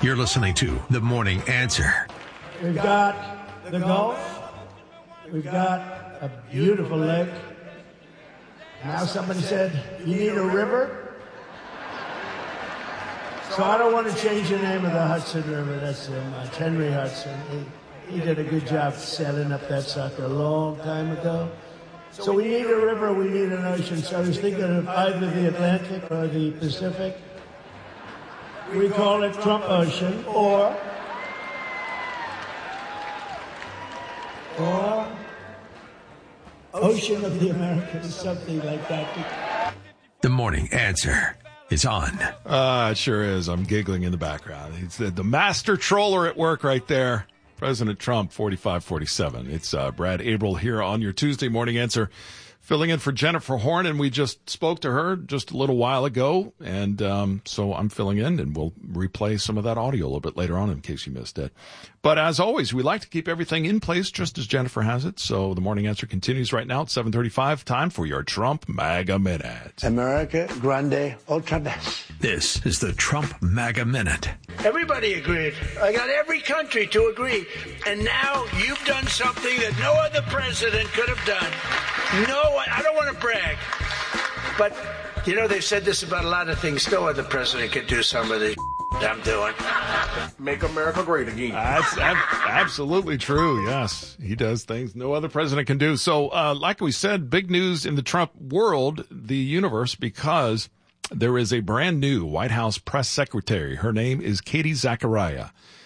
You're listening to The Morning Answer. We've got the Gulf. We've got a beautiful lake. Now somebody said, you need a river? So I don't want to change the name of the Hudson River. That's much. Henry Hudson. He did a good job setting up that sucker a long time ago. So we need a river, we need an ocean. So I was thinking of either the Atlantic or the Pacific. We call it Trump Ocean, or Ocean of the Americas, something like that. The Morning Answer is on. It sure is. I'm giggling in the background. It's the master troller at work right there. President Trump, 45-47. It's Brad Abril here on your Tuesday Morning Answer, filling in for Jennifer Horn, and we just spoke to her just a little while ago, and so I'm filling in, and we'll replay some of that audio a little bit later on in case you missed it. But as always, we like to keep everything in place just as Jennifer has it, so the Morning Answer continues right now at 7:35. Time for your Trump MAGA Minute. America Grande Ultra Best. This is the Trump MAGA Minute. Everybody agreed. I got every country to agree. And now you've done something that no other president could have done. I don't want to brag. But, they've said this about a lot of things. No other president could do some of the I'm doing. Make America great again. That's absolutely true. Yes, he does things no other president can do. So, like we said, big news in the Trump world, the universe, because there is a brand new White House press secretary. Her name is Katie Zachariah.